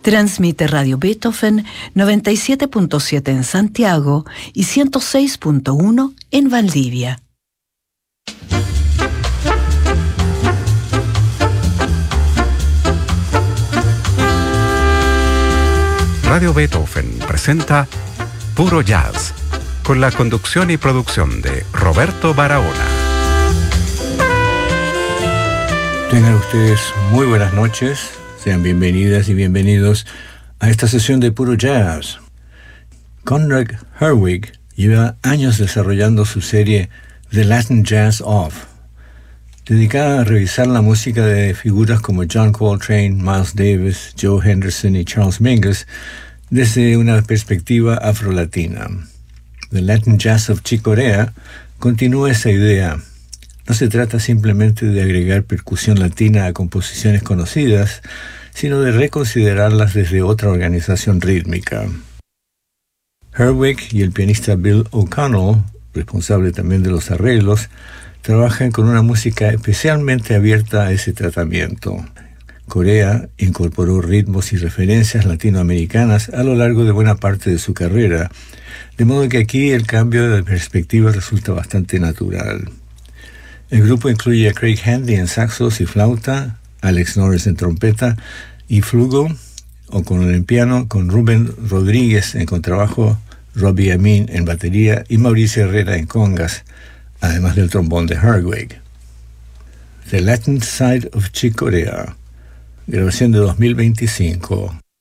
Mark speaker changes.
Speaker 1: Transmite Radio Beethoven 97.7 en Santiago y 106.1 en Valdivia.
Speaker 2: Radio Beethoven presenta Puro Jazz, con la conducción y producción de Roberto Barahona.
Speaker 3: Tengan ustedes muy buenas noches, sean bienvenidas y bienvenidos a esta sesión de Puro Jazz. Conrad Herwig lleva años desarrollando su serie The Latin Jazz Off, dedicada a revisar la música de figuras como John Coltrane, Miles Davis, Joe Henderson y Charles Mingus desde una perspectiva afrolatina. The Latin Jazz of Chick Corea continúa esa idea. No se trata simplemente de agregar percusión latina a composiciones conocidas, sino de reconsiderarlas desde otra organización rítmica. Herwig y el pianista Bill O'Connell, responsable también de los arreglos, trabajan con una música especialmente abierta a ese tratamiento. Corea incorporó ritmos y referencias latinoamericanas a lo largo de buena parte de su carrera, de modo que aquí el cambio de perspectiva resulta bastante natural. El grupo incluye a Craig Handy en saxos y flauta, Alex Norris en trompeta y flugo, o con el piano, con Rubén Rodríguez en contrabajo, Robbie Amin en batería y Mauricio Herrera en congas, además del trombón de Herwig. The Latin Side of Chick Corea, grabación de 2025.